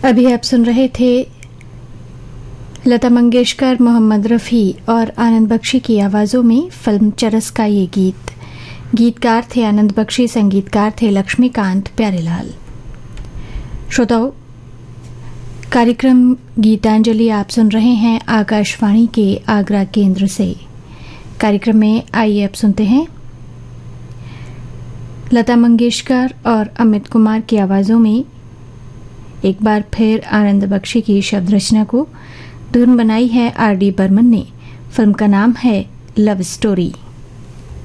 अभी आप सुन रहे थे लता मंगेशकर, मोहम्मद रफ़ी और आनंद बख्शी की आवाज़ों में फिल्म चरस का ये गीत। गीतकार थे आनंद बख्शी, संगीतकार थे लक्ष्मीकांत प्यारेलाल। श्रोताओं, कार्यक्रम गीतांजलि आप सुन रहे हैं आकाशवाणी के आगरा केंद्र से। कार्यक्रम में आइए अब सुनते हैं लता मंगेशकर और अमित कुमार की आवाज़ों में एक बार फिर आनंद बख्शी की शब्द रचना को धुन बनाई है आर डी बर्मन ने। फिल्म का नाम है लव स्टोरी।